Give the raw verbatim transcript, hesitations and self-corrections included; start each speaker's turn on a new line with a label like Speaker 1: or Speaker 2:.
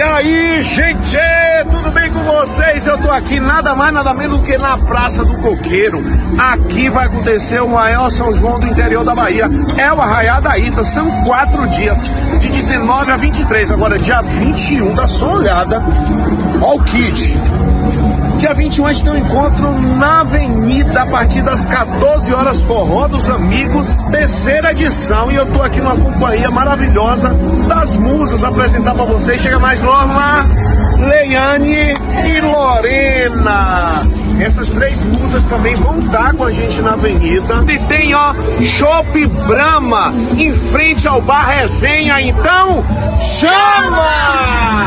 Speaker 1: aí, gente, tudo bem com vocês? Eu tô aqui nada mais, nada menos do que na Praça do Coqueiro. Aqui vai acontecer o maior São João do interior da Bahia. É o Arraiá da Ita, são quatro dias, de dezenove a vinte e três. Agora, dia vinte e um, dá só uma olhada. Ó o kit. Dia vinte e um a gente tem um encontro na Avenida a partir das quatorze horas, Forró dos Amigos, terceira edição, e eu tô aqui numa companhia maravilhosa das musas apresentar pra vocês. Chega mais, Norma, Leiane e Lorena. Essas três musas também vão estar com a gente na avenida. E tem, ó, Chopp Brahma em frente ao Bar Resenha, então chama!